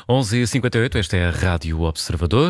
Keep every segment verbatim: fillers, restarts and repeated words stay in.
onze e cinquenta e oito, esta é a Rádio Observador.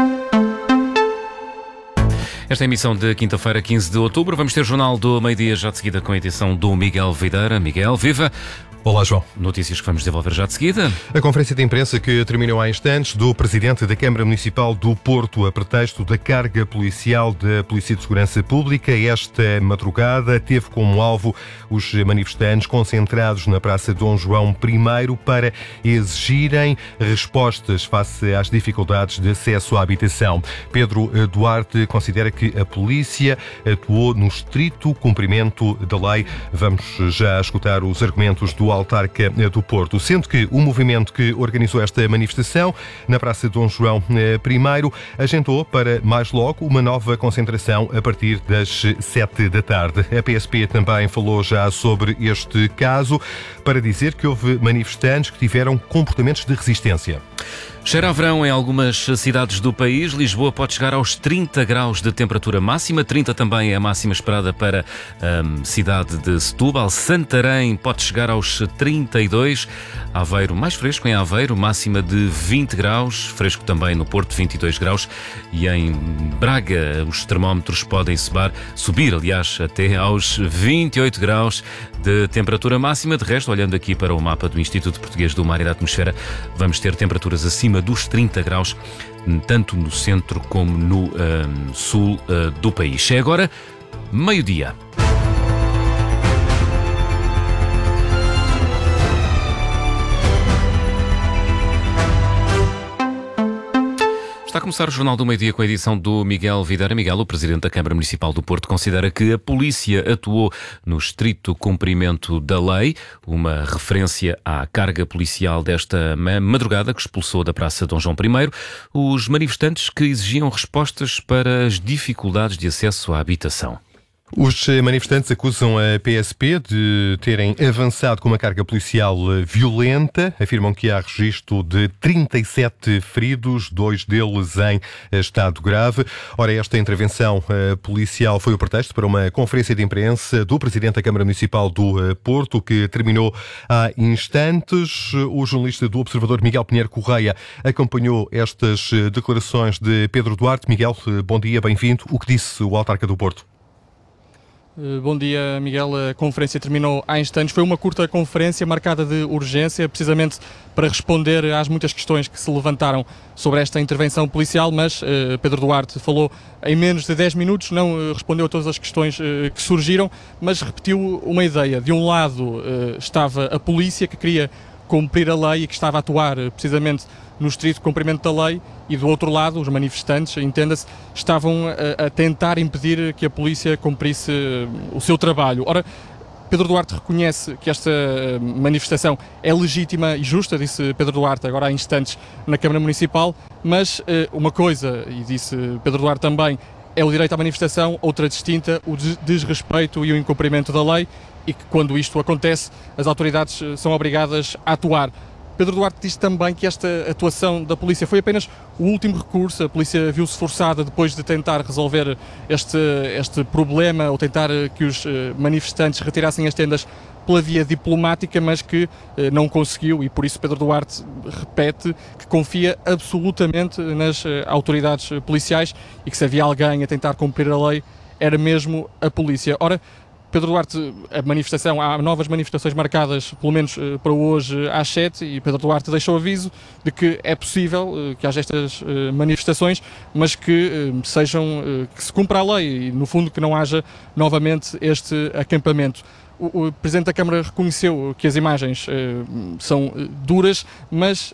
Esta é a emissão de quinta-feira, quinze de outubro. Vamos ter o Jornal do Meio-Dia já de seguida com a edição do Miguel Videira. Miguel, viva! Olá, João. Notícias que vamos desenvolver já de seguida. A conferência de imprensa que terminou há instantes do Presidente da Câmara Municipal do Porto a pretexto da carga policial da Polícia de Segurança Pública. Esta madrugada teve como alvo os manifestantes concentrados na Praça Dom João I para exigirem respostas face às dificuldades de acesso à habitação. Pedro Duarte considera que a polícia atuou no estrito cumprimento da lei. Vamos já escutar os argumentos do autarca do Porto, sendo que o movimento que organizou esta manifestação na Praça Dom João I agendou para mais logo uma nova concentração a partir das sete da tarde. A P S P também falou já sobre este caso para dizer que houve manifestantes que tiveram comportamentos de resistência. Cheira a verão em algumas cidades do país. Lisboa pode chegar aos trinta graus de temperatura máxima. trinta também é a máxima esperada para a um, cidade de Setúbal. Santarém pode chegar aos trinta e dois. Aveiro, mais fresco em Aveiro, máxima de vinte graus. Fresco também no Porto, vinte e dois graus. E em Braga, os termómetros podem subir, subir aliás, até aos vinte e oito graus de temperatura máxima. De resto, olhando aqui para o mapa do Instituto Português do Mar e da Atmosfera, vamos ter temperaturas acima dos trinta graus, tanto no centro como no um, sul uh, do país. É agora meio-dia. Está a começar o Jornal do Meio-Dia com a edição do Miguel Videira. Miguel, o Presidente da Câmara Municipal do Porto, considera que a polícia atuou no estrito cumprimento da lei, uma referência à carga policial desta madrugada que expulsou da Praça Dom João I os manifestantes que exigiam respostas para as dificuldades de acesso à habitação. Os manifestantes acusam a P S P de terem avançado com uma carga policial violenta. Afirmam que há registro de trinta e sete feridos, dois deles em estado grave. Ora, esta intervenção policial foi o pretexto para uma conferência de imprensa do Presidente da Câmara Municipal do Porto, que terminou há instantes. O jornalista do Observador, Miguel Pinheiro Correia, acompanhou estas declarações de Pedro Duarte. Miguel, bom dia, bem-vindo. O que disse o autarca do Porto? Bom dia, Miguel. A conferência terminou há instantes. Foi uma curta conferência marcada de urgência, precisamente para responder às muitas questões que se levantaram sobre esta intervenção policial, mas uh, Pedro Duarte falou em menos de dez minutos, não uh, respondeu a todas as questões uh, que surgiram, mas repetiu uma ideia. De um lado uh, estava a polícia, que queria cumprir a lei e que estava a atuar uh, precisamente no estrito cumprimento da lei, e do outro lado os manifestantes, entenda-se, estavam a, a tentar impedir que a polícia cumprisse o seu trabalho. Ora, Pedro Duarte reconhece que esta manifestação é legítima e justa, disse Pedro Duarte agora há instantes na Câmara Municipal, mas uma coisa, e disse Pedro Duarte também, é o direito à manifestação, outra distinta, o desrespeito e o incumprimento da lei, e que quando isto acontece as autoridades são obrigadas a atuar. Pedro Duarte diz também que esta atuação da polícia foi apenas o último recurso. A polícia viu-se forçada, depois de tentar resolver este, este problema, ou tentar que os manifestantes retirassem as tendas pela via diplomática, mas que eh, não conseguiu, e por isso Pedro Duarte repete que confia absolutamente nas eh, autoridades policiais e que se havia alguém a tentar cumprir a lei era mesmo a polícia. Ora, Pedro Duarte, a manifestação, há novas manifestações marcadas, pelo menos uh, para hoje às sete, e Pedro Duarte deixou aviso de que é possível uh, que haja estas uh, manifestações, mas que uh, sejam, uh, que se cumpra a lei e, no fundo, que não haja novamente este acampamento. O, o Presidente da Câmara reconheceu que as imagens uh, são uh, duras, mas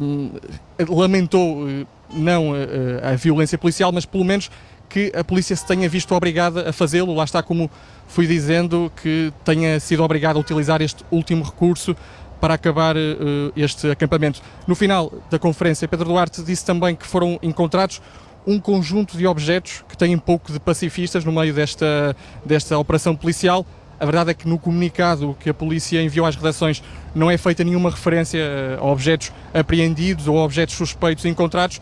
uh, lamentou uh, não uh, a violência policial, mas pelo menos que a polícia se tenha visto obrigada a fazê-lo. Lá está, como fui dizendo, que tenha sido obrigada a utilizar este último recurso para acabar uh, este acampamento. No final da conferência, Pedro Duarte disse também que foram encontrados um conjunto de objetos que têm pouco de pacifistas no meio desta, desta operação policial. A verdade é que no comunicado que a polícia enviou às redações não é feita nenhuma referência a objetos apreendidos ou a objetos suspeitos encontrados.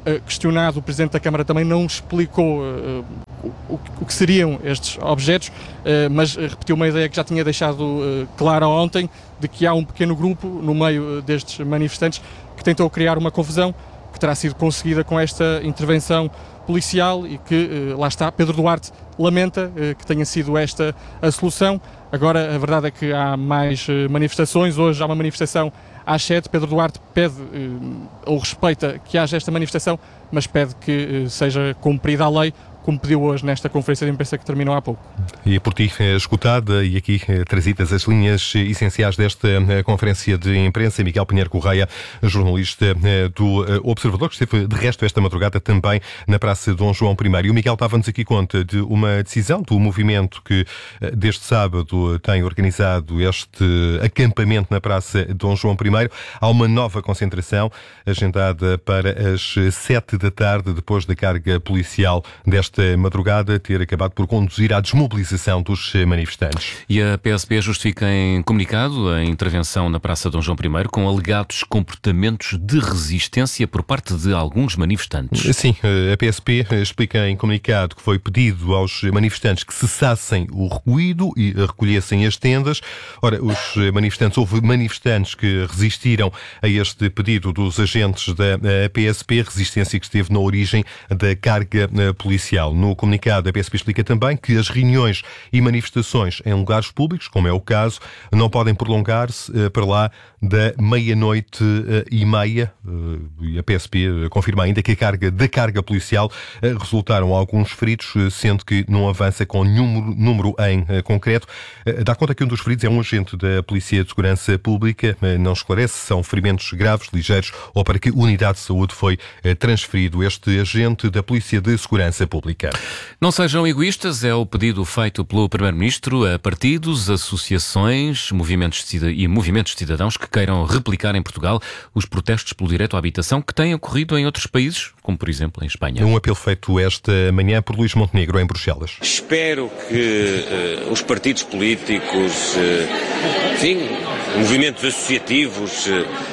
questionado, o Presidente da Câmara também não explicou uh, o, o que seriam estes objetos, uh, mas repetiu uma ideia que já tinha deixado uh, clara ontem, de que há um pequeno grupo no meio destes manifestantes que tentou criar uma confusão que terá sido conseguida com esta intervenção policial e que, uh, lá está, Pedro Duarte lamenta uh, que tenha sido esta a solução. Agora, a verdade é que há mais uh, manifestações. Hoje há uma manifestação às sete. Pedro Duarte pede uh, ou respeita que haja esta manifestação, mas pede que uh, seja cumprida a lei, como pediu hoje nesta conferência de imprensa que terminou há pouco. E por ti escutada e aqui trazidas as linhas essenciais desta conferência de imprensa, Miguel Pinheiro Correia, jornalista do Observador, que esteve de resto esta madrugada também na Praça Dom João I. E o Miguel estava-nos aqui conta de uma decisão do movimento que desde sábado tem organizado este acampamento na Praça Dom João I. Há uma nova concentração agendada para as sete da tarde, depois da carga policial desta madrugada ter acabado por conduzir à desmobilização dos manifestantes. E a P S P justifica em comunicado a intervenção na Praça Dom João I com alegados comportamentos de resistência por parte de alguns manifestantes. Sim, a P S P explica em comunicado que foi pedido aos manifestantes que cessassem o ruído e recolhessem as tendas. Ora, os manifestantes, houve manifestantes que resistiram a este pedido dos agentes da P S P, resistência que esteve na origem da carga policial. No comunicado, a P S P explica também que as reuniões e manifestações em lugares públicos, como é o caso, não podem prolongar-se uh, para lá da meia-noite uh, e meia. Uh, e a P S P uh, confirma ainda que a carga da carga policial uh, resultaram alguns feridos, uh, sendo que não avança com nenhum número em uh, concreto. Uh, dá conta que um dos feridos é um agente da Polícia de Segurança Pública. Uh, não esclarece se são ferimentos graves, ligeiros ou para que unidade de saúde foi uh, transferido este agente da Polícia de Segurança Pública. Não sejam egoístas, é o pedido feito pelo Primeiro-Ministro a partidos, associações movimentos e movimentos de cidadãos que queiram replicar em Portugal os protestos pelo direito à habitação que têm ocorrido em outros países, como por exemplo em Espanha. Um apelo feito esta manhã por Luís Montenegro em Bruxelas. Espero que uh, os partidos políticos, uh, enfim, movimentos associativos, uh,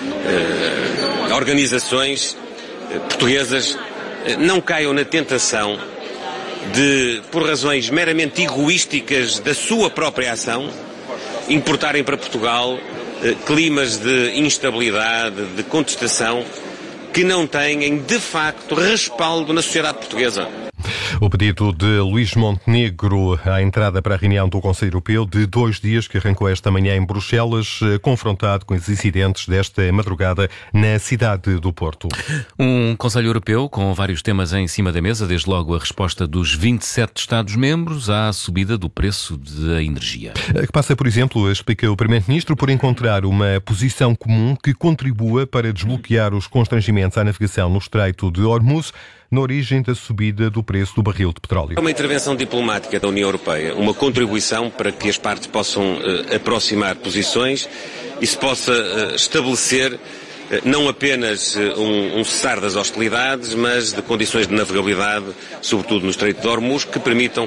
uh, organizações uh, portuguesas uh, não caiam na tentação de, por razões meramente egoísticas da sua própria ação, importarem para Portugal eh, climas de instabilidade, de contestação, que não têm, de facto, respaldo na sociedade portuguesa. O pedido de Luís Montenegro à entrada para a reunião do Conselho Europeu de dois dias que arrancou esta manhã em Bruxelas, confrontado com os incidentes desta madrugada na cidade do Porto. Um Conselho Europeu com vários temas em cima da mesa, desde logo a resposta dos vinte e sete Estados-membros à subida do preço da energia. Que passa, por exemplo, explica o Primeiro-Ministro, por encontrar uma posição comum que contribua para desbloquear os constrangimentos à navegação no Estreito de Hormuz, na origem da subida do preço do barril de petróleo. É uma intervenção diplomática da União Europeia, uma contribuição para que as partes possam uh, aproximar posições e se possa uh, estabelecer uh, não apenas uh, um, um cessar das hostilidades, mas de condições de navegabilidade, sobretudo no Estreito de Hormuz, que permitam uh,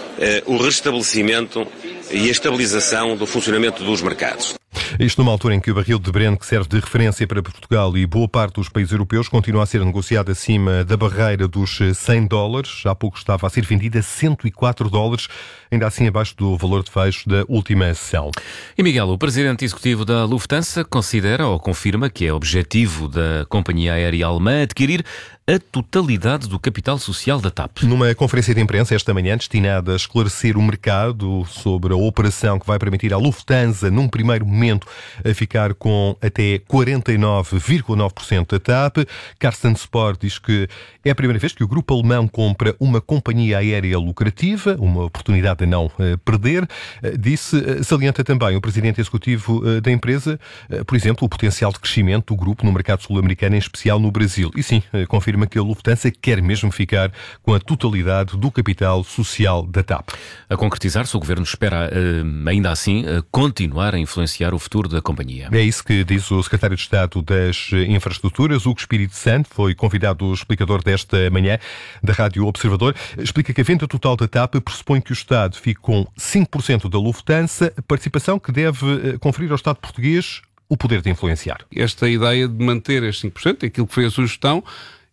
o restabelecimento e a estabilização do funcionamento dos mercados. Isto numa altura em que o barril de Brent, que serve de referência para Portugal e boa parte dos países europeus, continua a ser negociado acima da barreira dos cem dólares. Há pouco estava a ser vendida a cento e quatro dólares, ainda assim abaixo do valor de fecho da última sessão. E Miguel, o presidente executivo da Lufthansa considera ou confirma que é objetivo da companhia aérea alemã adquirir a totalidade do capital social da T A P. Numa conferência de imprensa esta manhã destinada a esclarecer o mercado sobre a operação que vai permitir à Lufthansa, num primeiro momento, a ficar com até quarenta e nove vírgula nove por cento da T A P, Carsten Sport diz que é a primeira vez que o grupo alemão compra uma companhia aérea lucrativa, uma oportunidade a não uh, perder. Uh, disse, uh, salienta também o presidente executivo uh, da empresa, uh, por exemplo, o potencial de crescimento do grupo no mercado sul-americano, em especial no Brasil. E sim, uh, confirma que a Lufthansa quer mesmo ficar com a totalidade do capital social da T A P. A concretizar-se, o Governo espera, uh, ainda assim, uh, continuar a influenciar o futuro da companhia. É isso que diz o secretário de Estado das Infraestruturas, Hugo Espírito Santo, foi convidado o explicador desta manhã da Rádio Observador. Explica que a venda total da T A P pressupõe que o Estado fique com cinco por cento da Lufthansa, participação que deve conferir ao Estado português o poder de influenciar. Esta ideia de manter estes cinco por cento, aquilo que foi a sugestão,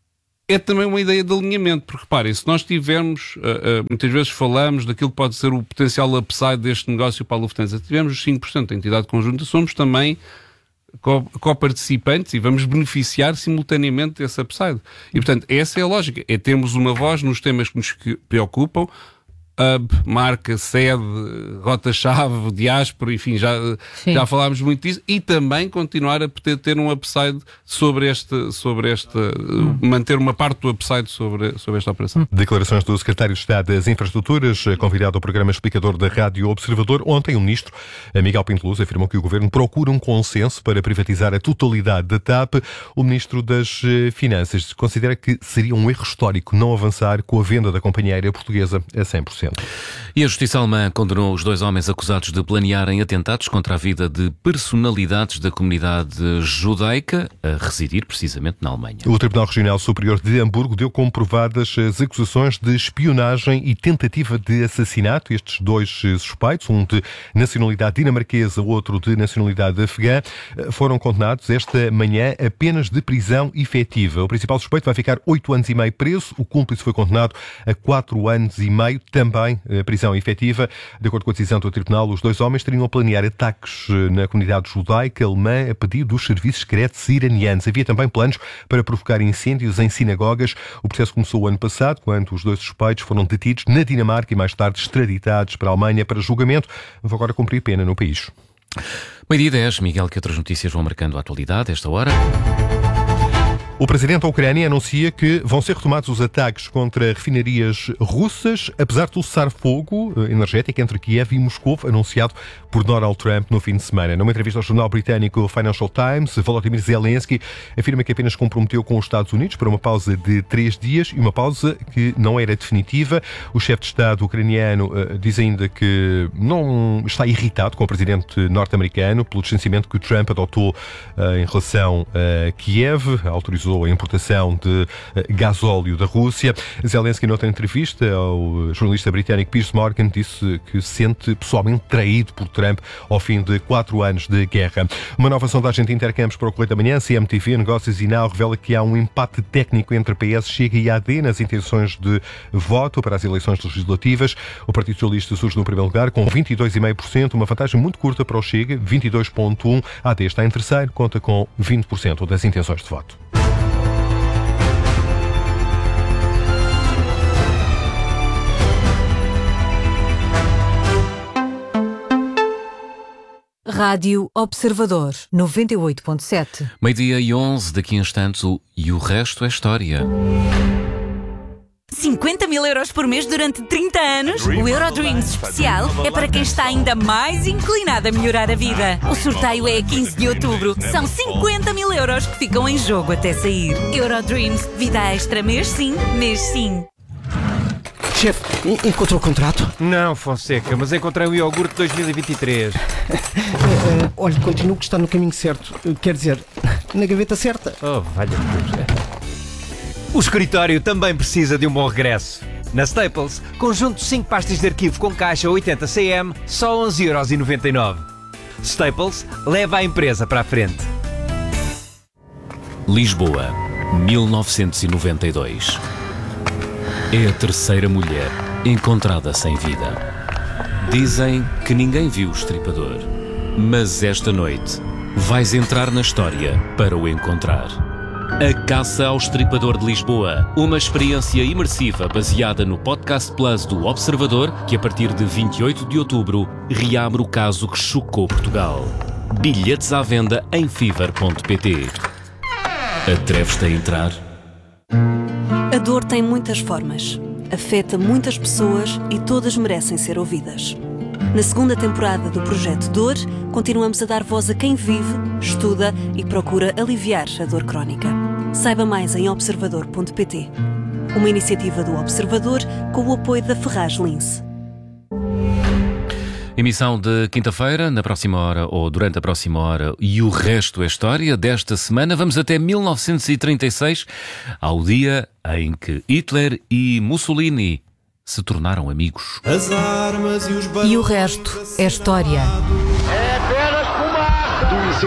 é também uma ideia de alinhamento, porque reparem, se nós tivermos, uh, uh, muitas vezes falamos daquilo que pode ser o potencial upside deste negócio para a Lufthansa, tivermos os cinco por cento da entidade conjunta, somos também co-participantes e vamos beneficiar simultaneamente desse upside. E, portanto, essa é a lógica, é termos uma voz nos temas que nos preocupam, hub, marca, sede, rota-chave, diáspora, enfim, já, já falámos muito disso, e também continuar a poder ter um upside sobre este, sobre esta, hum. manter uma parte do upside sobre, sobre esta operação. Declarações do Secretário de Estado das Infraestruturas, convidado ao programa explicador da Rádio Observador. Ontem, o Ministro Miguel Pinto Luz afirmou que o Governo procura um consenso para privatizar a totalidade da T A P. O Ministro das Finanças considera que seria um erro histórico não avançar com a venda da companhia aérea portuguesa a cem por cento. E a Justiça Alemã condenou os dois homens acusados de planearem atentados contra a vida de personalidades da comunidade judaica a residir precisamente na Alemanha. O Tribunal Regional Superior de Hamburgo deu como provadas as acusações de espionagem e tentativa de assassinato. Estes dois suspeitos, um de nacionalidade dinamarquesa, outro de nacionalidade afegã, foram condenados esta manhã apenas de prisão efetiva. O principal suspeito vai ficar oito anos e meio preso. O cúmplice foi condenado a quatro anos e meio, também prisão efetiva. De acordo com a decisão do Tribunal, os dois homens teriam a planear ataques na comunidade judaica alemã a pedido dos serviços secretos iranianos. Havia também planos para provocar incêndios em sinagogas. O processo começou o ano passado, quando os dois suspeitos foram detidos na Dinamarca e mais tarde extraditados para a Alemanha para julgamento. Vão agora cumprir pena no país. Meio-dia dez, Miguel, que outras notícias vão marcando a atualidade esta hora? O presidente da Ucrânia anuncia que vão ser retomados os ataques contra refinarias russas, apesar do cessar-fogo energético entre Kiev e Moscou, anunciado por Donald Trump no fim de semana. Numa entrevista ao jornal britânico Financial Times, Volodymyr Zelensky afirma que apenas comprometeu com os Estados Unidos para uma pausa de três dias e uma pausa que não era definitiva. O chefe de Estado ucraniano uh, diz ainda que não está irritado com o presidente norte-americano pelo distanciamento que Trump adotou uh, em relação a Kiev, autorizou a importação de gasóleo da Rússia. Zelensky, noutra entrevista ao jornalista britânico Piers Morgan, disse que se sente pessoalmente traído por Trump ao fim de quatro anos de guerra. Uma nova sondagem de Intercampos para o Correio da Manhã, C M T V, Negócios e Now, revela que há um empate técnico entre P S, Chega e A D nas intenções de voto para as eleições legislativas. O Partido Socialista surge no primeiro lugar com vinte e dois vírgula cinco por cento, uma vantagem muito curta para o Chega, vinte e dois vírgula um por cento. A AD está em terceiro, conta com vinte por cento das intenções de voto. Rádio Observador, noventa e oito ponto sete. Meio-dia e onze, daqui a instantes, o E o Resto é História. cinquenta mil euros por mês durante trinta anos? O Eurodreams especial é para quem está ainda mais inclinado a melhorar a vida. O sorteio é a quinze de outubro. São cinquenta mil euros que ficam em jogo até sair. Eurodreams, vida extra mês sim, mês sim. Chefe, encontrou o contrato? Não, Fonseca, mas encontrei o iogurte dois mil e vinte e três. uh, uh, olha, continuo que está no caminho certo. Uh, quer dizer, na gaveta certa. Oh, valha-me Deus. O escritório também precisa de um bom regresso. Na Staples, conjunto de cinco pastas de arquivo com caixa oitenta centímetros, só onze euros e noventa e nove. Staples leva a empresa para a frente. Lisboa, mil novecentos e noventa e dois. É a terceira mulher encontrada sem vida. Dizem que ninguém viu o estripador, mas esta noite vais entrar na história para o encontrar. A Caça ao Estripador de Lisboa, uma experiência imersiva baseada no Podcast Plus do Observador, que a partir de vinte e oito de outubro reabre o caso que chocou Portugal. Bilhetes à venda em fever ponto pt. Atreves-te a entrar? A dor tem muitas formas, afeta muitas pessoas e todas merecem ser ouvidas. Na segunda temporada do Projeto Dor, continuamos a dar voz a quem vive, estuda e procura aliviar a dor crónica. Saiba mais em observador ponto pt. Uma iniciativa do Observador com o apoio da Ferraz Lince. Emissão de quinta-feira, na próxima hora ou durante a próxima hora, e o resto é história desta semana. Vamos até mil novecentos e trinta e seis, ao dia em que Hitler e Mussolini se tornaram amigos. As armas e os E o resto é história.